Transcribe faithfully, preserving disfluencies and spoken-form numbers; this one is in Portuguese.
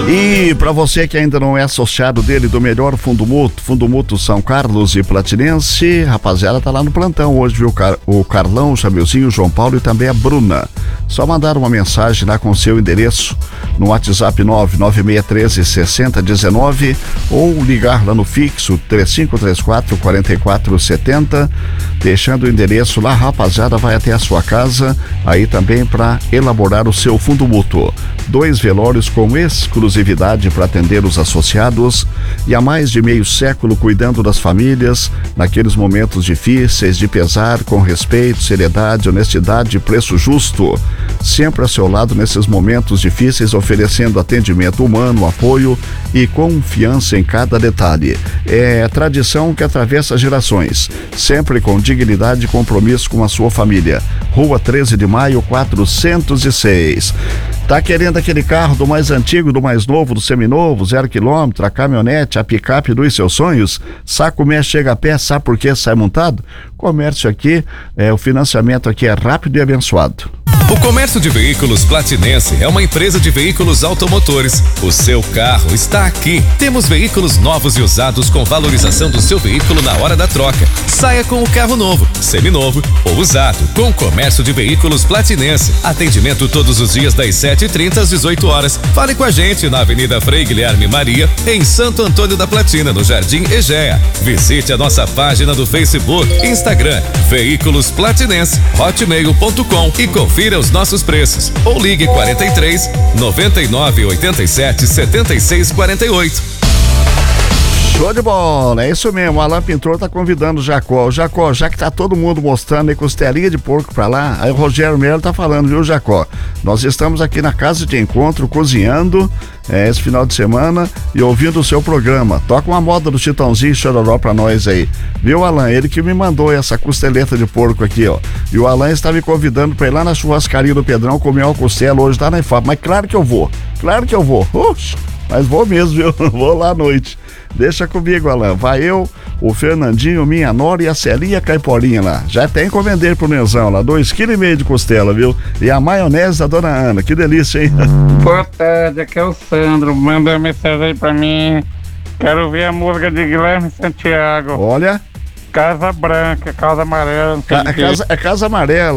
E para você que ainda não é associado dele, do melhor Fundo Mútuo, Fundo Mútuo São Carlos e Platinense, rapaziada, tá lá no plantão hoje, viu? O Carlão, o Chamilzinho, o João Paulo e também a Bruna. Só mandar uma mensagem lá com seu endereço no WhatsApp nove nove seis um três, seis zero um nove ou ligar lá no fixo três cinco três quatro, quatro quatro sete zero, deixando o endereço lá, rapaziada, vai até a sua casa, aí também para elaborar o seu Fundo Mútuo. Dois velórios com exclusividade para atender os associados e há mais de meio século cuidando das famílias naqueles momentos difíceis de pesar, com respeito, seriedade, honestidade e preço justo. Sempre a seu lado nesses momentos difíceis, oferecendo atendimento humano, apoio e confiança em cada detalhe. É tradição que atravessa gerações, sempre com dignidade e compromisso com a sua família. Rua treze de maio, quatrocentos e seis. Tá querendo aquele carro do mais antigo, do mais novo, do seminovo, zero quilômetro, a caminhonete, a picape dos seus sonhos? Saco Meia chega a pé, sabe por que sai montado? Comércio aqui, é, o financiamento aqui é rápido e abençoado. O Comércio de Veículos Platinense é uma empresa de veículos automotores. O seu carro está aqui. Temos veículos novos e usados com valorização do seu veículo na hora da troca. Saia com o carro novo, seminovo ou usado, com o Comércio de Veículos Platinense. Atendimento todos os dias das sete e trinta às dezoito horas. Fale com a gente na Avenida Frei Guilherme Maria, em Santo Antônio da Platina, no Jardim Egea. Visite a nossa página do Facebook, Instagram, Veículos Platinense, hotmail ponto com e confira os nossos preços. Ou ligue quarenta e três, noventa e nove, oitenta e sete, setenta e seis, quarenta e oito. Show de bola, é isso mesmo. O Alan Pintor tá convidando o Jacó. O Jacó, já que tá todo mundo mostrando aí costelinha de porco pra lá, aí o Rogério Melo tá falando, viu, Jacó? Nós estamos aqui na casa de encontro, cozinhando é, esse final de semana e ouvindo o seu programa. Toca uma moda do Chitãozinho e Chororó pra nós aí. Viu, Alan? Ele que me mandou essa costeleta de porco aqui, ó. E o Alan está me convidando pra ir lá na churrascaria do Pedrão comer uma costela hoje lá na Ifap. Mas claro que eu vou, claro que eu vou. Oxe, mas vou mesmo, viu? Vou lá à noite. Deixa comigo, Alan. Vai eu, o Fernandinho, minha nora e a Celinha Caiporinha lá. Já até encomendei pro Nenzão lá, dois quilos e meio de costela, viu? E a maionese da Dona Ana, que delícia, hein? Boa tarde, aqui é o Sandro. Manda uma mensagem aí pra mim. Quero ver a música de Guilherme Santiago. Olha. Casa Branca, Casa Amarela. Não sei Ca- é, casa, é Casa Amarela.